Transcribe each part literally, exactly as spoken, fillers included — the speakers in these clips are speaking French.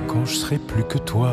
quand je serai plus que toi.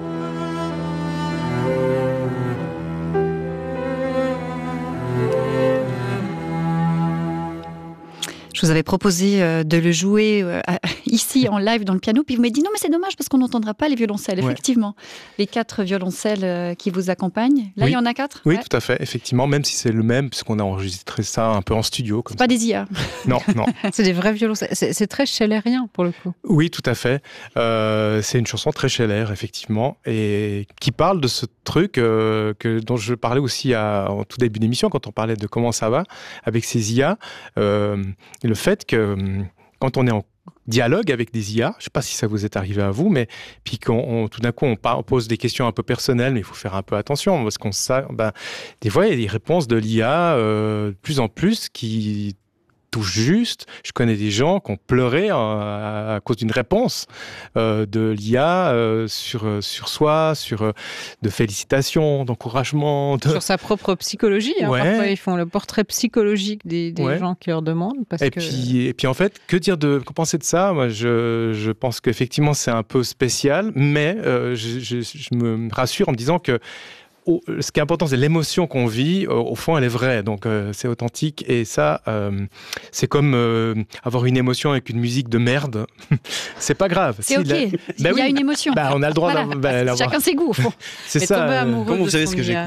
Je vous avais proposé de le jouer ici en live dans le piano, puis vous m'avez dit non mais c'est dommage parce qu'on n'entendra pas les violoncelles. Ouais. Effectivement, les quatre violoncelles qui vous accompagnent. Là, oui. Il y en a quatre. Oui, ouais. Tout à fait. Effectivement, même si c'est le même, puisqu'on a enregistré ça un peu en studio. Comme c'est pas ça. des I A. Non, non. C'est des vrais violoncelles. C'est, c'est très schellérien pour le coup. Oui, tout à fait. Euh, c'est une chanson très Scheller, effectivement, et qui parle de ce truc euh, que, dont je parlais aussi à, en tout début d'émission, quand on parlait de comment ça va avec ces I A. Euh, le fait que quand on est en dialogue avec des I A, je ne sais pas si ça vous est arrivé à vous, mais puis quand on, tout d'un coup on, on pose des questions un peu personnelles, mais il faut faire un peu attention parce qu'on sait, ben, des fois il y a des réponses de l'I A euh, de plus en plus qui touchent juste. Je connais des gens qui ont pleuré à, à cause d'une réponse euh, de l'I A euh, sur, sur soi, sur euh, de félicitations, d'encouragement. De... Sur sa propre psychologie. Hein, ouais. Parfois, ils font le portrait psychologique des, des ouais. gens qui leur demandent. Parce et, que... puis, et puis, en fait, que dire de, que penser de ça ? Moi, je, je pense qu'effectivement, c'est un peu spécial, mais euh, je, je, je me rassure en me disant que Oh, ce qui est important, c'est l'émotion qu'on vit. Au, au fond, elle est vraie, donc euh, c'est authentique. Et ça, euh, c'est comme euh, avoir une émotion avec une musique de merde. C'est pas grave. C'est si ok. La... Ben Il y oui. a une émotion. Ben, on a le droit voilà. ben, Chacun avoir... ses goûts, au fond. C'est mais ça. Euh... Comment vous savez ce que j'écoute ?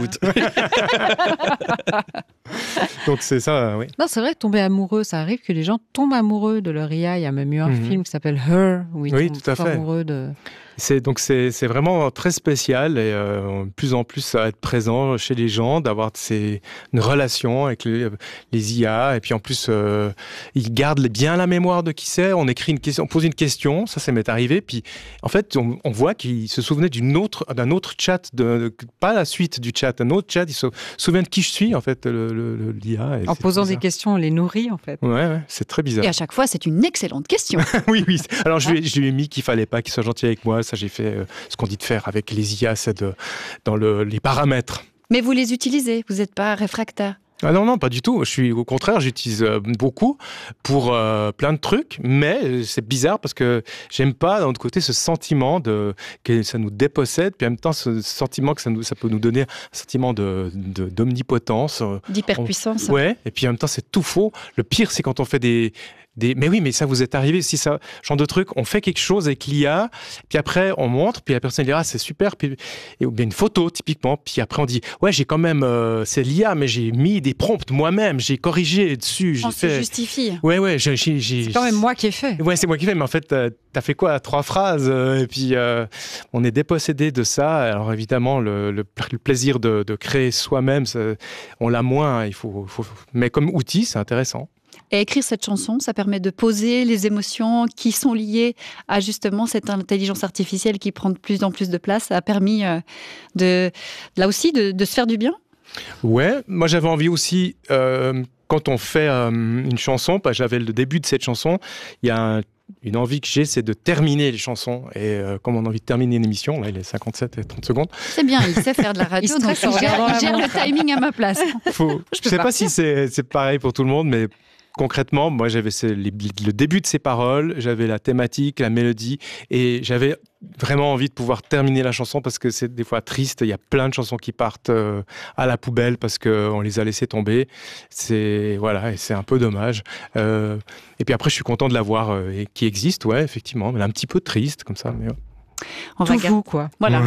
Donc c'est ça, oui. Non, c'est vrai, tomber amoureux, ça arrive que les gens tombent amoureux de leur I A. Il y a même eu un mm-hmm. film qui s'appelle Her, où ils oui, tombent tout à fait. amoureux de... C'est, donc c'est, c'est vraiment très spécial et euh, de plus en plus ça va être présent chez les gens, d'avoir ces, une relation avec les, les I A et puis en plus euh, ils gardent bien la mémoire de qui c'est. On écrit une question, on pose une question, ça ça m'est arrivé, puis en fait on, on voit qu'ils se souvenaient d'une autre, d'un autre chat, de, de, pas la suite du chat, un autre chat, ils se souviennent de qui je suis en fait, le, le, le, l'I A. En posant bizarre. Des questions, on les nourrit en fait. Ouais, ouais, c'est très bizarre. Et à chaque fois c'est une excellente question. oui, oui. Alors je lui, je lui ai mis qu'il fallait pas qu'il soit gentil avec moi. Ça, j'ai fait euh, ce qu'on dit de faire avec les I A, c'est de, dans le, les paramètres. Mais vous les utilisez, vous n'êtes pas réfractaire. Ah non, non, pas du tout. Je suis, au contraire, j'utilise euh, beaucoup pour euh, plein de trucs, mais c'est bizarre parce que j'aime pas, d'un autre côté, ce sentiment de, que ça nous dépossède, puis en même temps, ce sentiment que ça, nous, ça peut nous donner un sentiment de, de, d'omnipotence. D'hyperpuissance. On, ouais, et puis en même temps, c'est tout faux. Le pire, c'est quand on fait des... Des... Mais oui, mais ça vous est arrivé, si ça, genre de truc, on fait quelque chose avec l'I A, puis après on montre, puis la personne dira ah, c'est super, puis et, ou bien une photo typiquement, puis après on dit ouais j'ai quand même, euh, c'est l'I A, mais j'ai mis des prompts moi-même, j'ai corrigé dessus, j'ai on fait. se justifie. Ouais ouais, j'ai, j'ai, j'ai... c'est quand même moi qui ai fait. Ouais c'est moi qui ai fait, mais en fait t'as, t'as fait quoi, trois phrases, euh, et puis euh, on est dépossédé de ça. Alors évidemment le, le, le plaisir de, de créer soi-même, ça, on l'a moins, il faut, faut, mais comme outil c'est intéressant. Et écrire cette chanson, ça permet de poser les émotions qui sont liées à justement cette intelligence artificielle qui prend de plus en plus de place. Ça a permis euh, de, là aussi de, de se faire du bien. Ouais, moi j'avais envie aussi, euh, quand on fait euh, une chanson, bah, j'avais le début de cette chanson, il y a un une envie que j'ai, c'est de terminer les chansons. Et euh, comme on a envie de terminer une émission, là, il est cinquante-sept et trente secondes. C'est bien, il sait faire de la radio, donc il gère, il gère le timing à ma place. Faut, je ne sais pas, pas si c'est, c'est pareil pour tout le monde, mais concrètement, moi, j'avais ces, les, le début de ces paroles, j'avais la thématique, la mélodie, et j'avais vraiment envie de pouvoir terminer la chanson parce que c'est des fois triste. Il y a plein de chansons qui partent euh, à la poubelle parce qu'on les a laissées tomber. C'est, voilà, et c'est un peu dommage. Euh, et puis après, je suis content de la voir euh, et qui existe, ouais, effectivement. Mais un petit peu triste comme ça, mais ouais. On Tout va vous, quoi. Voilà.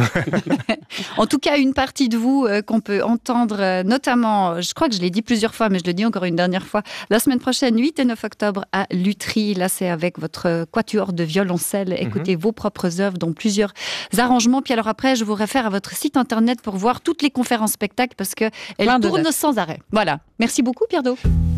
En tout cas, une partie de vous euh, qu'on peut entendre, euh, notamment, je crois que je l'ai dit plusieurs fois, mais je le dis encore une dernière fois, la semaine prochaine, huit et neuf octobre, à Lutry. Là, c'est avec votre quatuor de violoncelle. Écoutez mm-hmm. vos propres œuvres, dont plusieurs arrangements. Puis alors après, je vous réfère à votre site internet pour voir toutes les conférences spectacles, parce qu'elles tournent sans arrêt. Voilà. Merci beaucoup, Pierre Do.